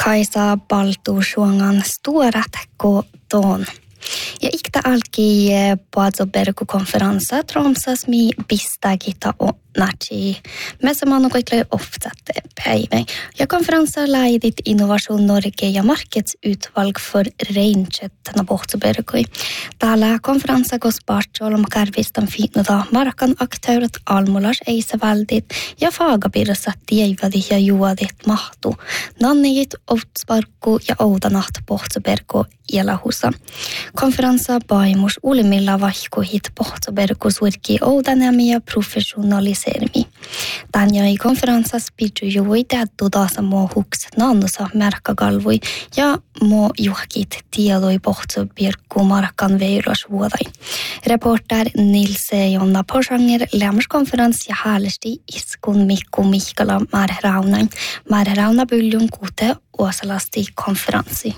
Kaisa Baltusuangan stuorat koton. Ja ikta alki Paatsobergu-konferenssa Tromsas mi pistagita o naci. Me samano kaikle oftat päivän. Ja konferenssa laidit Innovation Norge ja markedsutvalg för reinset na Paatsobergui. Täällä konferenssa kospartsolom karvistan fiinuta markan akteurat almulas eisevaldit ja faagapirsat tievadit ja juodit mahtu. Nannijit outsparkku ja oudanat Paatsobergu ielahusa. Konferenssa paimus ulimilla vaihkuhit Paatsobergu surki oudanamia professionalis sermi. Tänjai konferenssas pidju juoi täyttu taasa muu huks naannosa märkagalvui ja muu juhkit tiedoi Paatsobergu markan veiras vuodain. Reporter Nils Jonna Porsanger lämmas konferens ja häälesti iskun Mikko Mihkala Marraunain. Marrauna byljun kute osalasti konferenssi.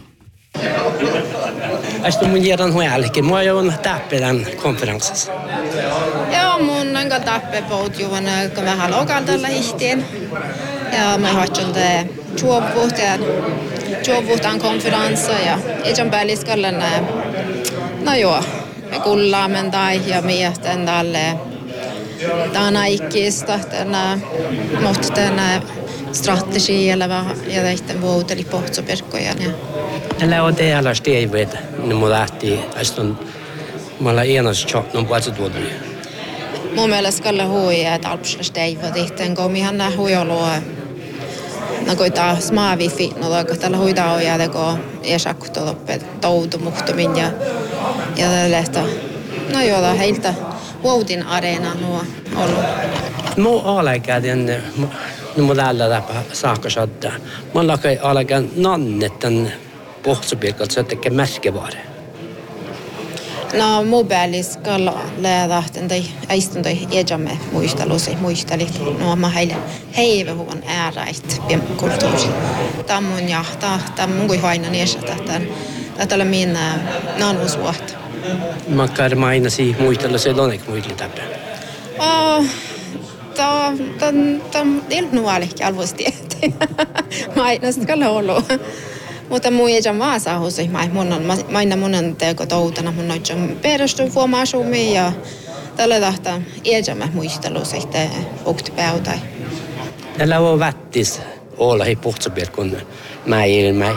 Äsken mun järän huälkin. Mua on täppelän konferenssissa. Joo, mun on tappe pout juon, kun vähän lokaltalla ihtiin. Ja mä haetsin te juovuhtaan konferenssa ja itse päälliskallen no joo, me kullaamen tai ja miesten tälle tänä ikkistä tänä mot tänä strategi eller ja tehtiin vuoteli Paatsoberguja ja Tällä on täällä steivet, niin mun lähti äsken mulla enas chatnon Paatsoberguja. Mun mielestä kalle hui että alpsla steivet tehtiin kun ihan huijolua. No kun tää smaavi fitnolla, kun tällä huidaa ja teko esakto loppe toutu muhtumin ja tällaista. No joo, heiltä vuotin areena nuo ollut. Mo alakäden mun täällä läpä saakasattaa. Mä lakai alakan nannetten Paatsobergulta se tekee märkevaare. No mun päälliskalla lähdahten tai äistundai ejamme muistelit. No mä heivehuon ääräit kulttuuri. Tammun ja tammun kui vaina niessä tätä ole minä naanusvuotta. Mä käydä mainasi muistella se lonek muisteli täpä. Tämä ilnualikki alvosti eteen. Mainaskalla ollut. Mutta mun ei ole vaasahus, mun on teko toutana, mun on perustuvuomaasumi ja tällä tahtaa iäjämme muistelu sitten uktipäytä. Tällä on vättis olla hei Paatsobergun mäilmäi.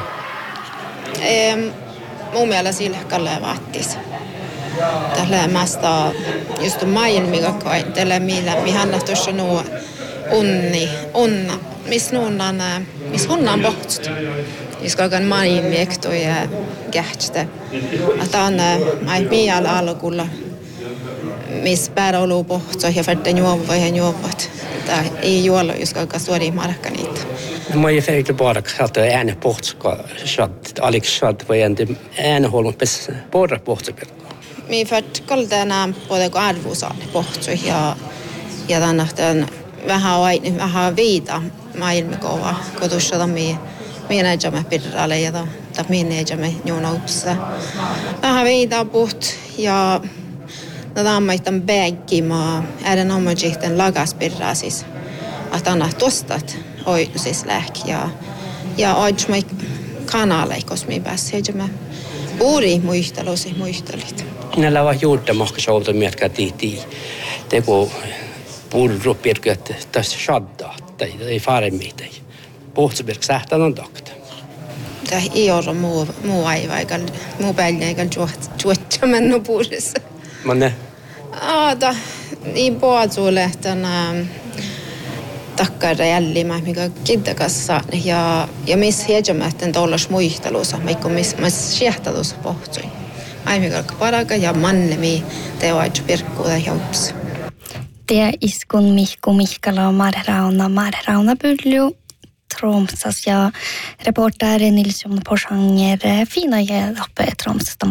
Mun mielestä sillä kalle vättis. Tällä mästä just maailmiga koin, tällä mihän tuossa nuo onna, miss honnan bohtst. Iskagan maailmiekto ja kähtste. Että on miellä alkulla, missä päädolu bohtso ja färden juovat. Tämä ei juolla, iskagan suori markka niitä. Mä ei färdi bara att ääne bohtska shad Alex shad var en ääne hållen pes bara Paatsobergu. Mi färd kaltana både ko arvosal bohtso ja tänne vähän viita maailmikova kotussa minä ejamme pirralle ja minä ejamme juonaussa. Vähän viitaa puht ja tammaittan bäggimaa äden ommajihten lagaspirraa siis. Att anna tostat oi siis lähk ja oitsmai kanaleikos mi pääs ejamme uuri muistelit. Näillä on juurta mahkasouta mietkä tiitii. Teko purru pirkät tässä shaddaa tai ei faremmiita. Paatsoberg sähtän on takta. Tämä ei ole muu aivan, muu päälleen eikä juotja mennyt puolessa. Manne? Tämä ei Paatsulle tämän takkara jällimä, mikä kiddakassa ja missä heijämätten tuollas muistelussa, missä siehtalussa pohtsui. Mikä paraka ja mannemi teoit pirkkuuta joups. Det iskun Mikko Mihkala Marrauna Bylju Tromsas ja reporter Nils Jonna Porsanger fina jälappe Tromsastan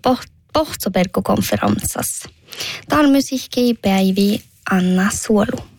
Paatsobergu konferenssas. Täällä musiikki päivi Anna Suolu.